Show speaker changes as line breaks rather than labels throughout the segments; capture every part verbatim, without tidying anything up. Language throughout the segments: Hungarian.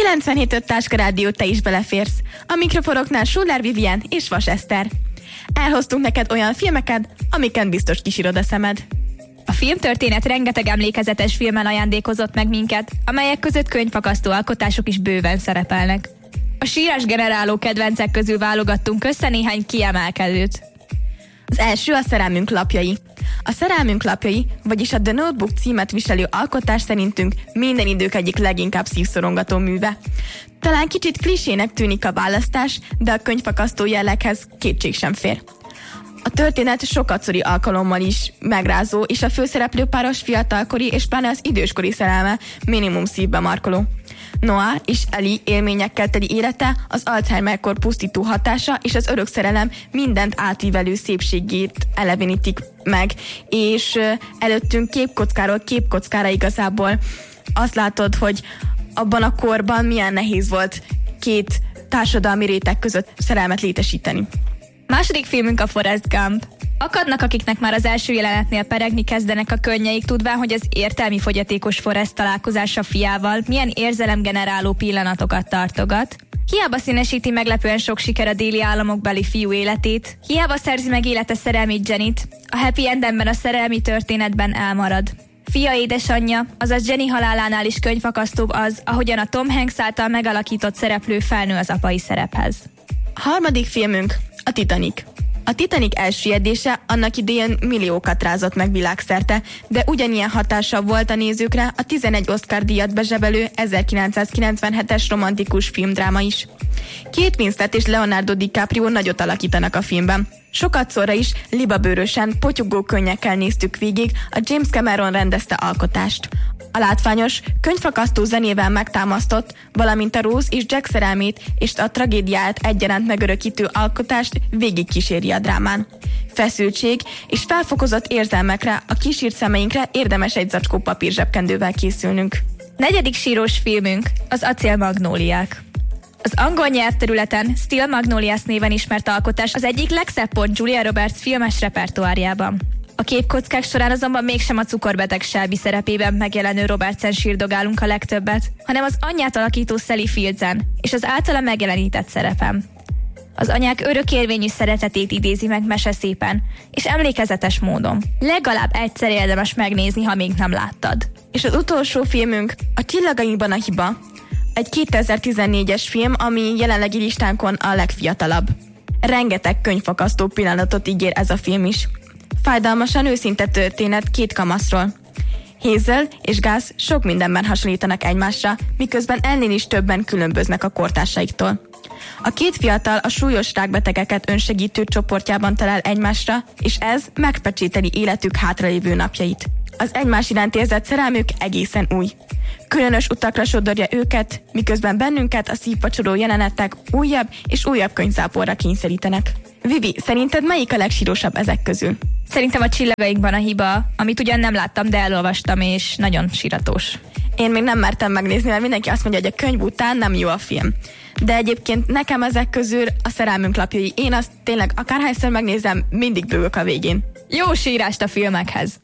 kilencvenhét öt Táska Rádió, te is beleférsz. A mikrofonoknál Schuller Vivien és Vas Eszter. Elhoztunk neked olyan filmeket, amiken biztos kisírod a szemed.
A filmtörténet rengeteg emlékezetes filmen ajándékozott meg minket, amelyek között könyvfakasztó alkotások is bőven szerepelnek. A sírás generáló kedvencek közül válogattunk össze néhány kiemelkedőt.
Az első a Szerelmünk lapjai. A Szerelmünk lapjai, vagyis a The Notebook címet viselő alkotás szerintünk minden idők egyik leginkább szívszorongató műve. Talán kicsit klisének tűnik a választás, de a könyvfakasztó jelleghez kétség sem fér. A történet sokadszori alkalommal is megrázó, és a főszereplő páros fiatalkori és pláne az időskori szerelme minimum szívbe markoló. Noah és Ellie élményekkel teli élete, az Alzheimer-kor pusztító hatása és az örök szerelem mindent átívelő szépségét elevenítik meg, és előttünk képkockáról képkockára igazából azt látod, hogy abban a korban milyen nehéz volt két társadalmi réteg között szerelmet létesíteni.
Második filmünk a Forrest Gump. Akadnak, akiknek már az első jelenetnél peregni kezdenek a könnyeik, tudván, hogy az értelmi fogyatékos Forrest találkozása fiával milyen érzelemgeneráló pillanatokat tartogat. Hiába színesíti meglepően sok siker a déli államokbeli fiú életét, hiába szerzi meg élete szerelmét Jennyt, a happy endemben a szerelmi történetben elmarad. Fia édesanyja, azaz Jenny halálánál is könyvfakasztóbb az, ahogyan a Tom Hanks által megalakított szereplő felnő az apai szerephez.
A harmadik filmünk a Titanic. A Titanic elsüllyedése annak idején milliókat rázott meg világszerte, de ugyanilyen hatása volt a nézőkre a tizenegy Oscar-díjat bezsebelő ezerkilencszázkilencvenhetes romantikus filmdráma is. Kate Winslet és Leonardo DiCaprio nagyot alakítanak a filmben. Sokadszorra is libabőrösen, potyogó könnyekkel néztük végig a James Cameron rendezte alkotást. A látványos, könyvfakasztó zenével megtámasztott, valamint a Rose és Jack szerelmét és a tragédiát egyaránt megörökítő alkotást végigkíséri a drámán. Feszültség és felfokozott érzelmekre, a kisírt szemeinkre érdemes egy zacskó papír zsebkendővel készülnünk.
Negyedik sírós filmünk az Acélmagnóliák. Az angol nyelvterületen Steel Magnolias néven ismert alkotás az egyik legszebb pont Julia Roberts filmes repertoárjában. A képkockák során azonban mégsem a cukorbeteg Shelby szerepében megjelenő Robertsen sírdogálunk a legtöbbet, hanem az anyját alakító Sally Fieldsen és az általa megjelenített szerepem. Az anyák örökérvényű szeretetét idézi meg meseszépen és emlékezetes módon. Legalább egyszer érdemes megnézni, ha még nem láttad.
És az utolsó filmünk a Csillagainkban a hiba. Egy kétezer-tizennégyes film, ami jelenlegi listánkon a legfiatalabb. Rengeteg könyvfakasztó pillanatot ígér ez a film is. Fájdalmasan őszinte történet két kamaszról. Hazel és Gus sok mindenben hasonlítanak egymásra, miközben ennél is többen különböznek a kortársaiktól. A két fiatal a súlyos rákbetegeket önsegítő csoportjában talál egymásra, és ez megpecsételi életük hátralévő napjait. Az egymás iránt érzett szerelmük egészen új. Különös utakra sodorja őket, miközben bennünket a szívpacsoló jelenetek újabb és újabb könyvzáporra kényszerítenek. Vivi, szerinted melyik a legsírósabb ezek közül?
Szerintem a Csillagainkban a hiba, amit ugyan nem láttam, de elolvastam, és nagyon síratós.
Én még nem mertem megnézni, mert mindenki azt mondja, hogy a könyv után nem jó a film. De egyébként nekem ezek közül a Szerelmünk lapjai. Én azt tényleg akárhányszor megnézem, mindig bőgök a végén.
Jó sírást a filmekhez!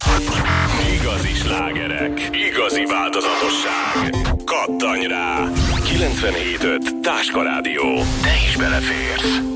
Igazi slágerek, igazi változatosság. Kattanj rá! kilencvenhét öt Táska Rádió. Te is beleférsz!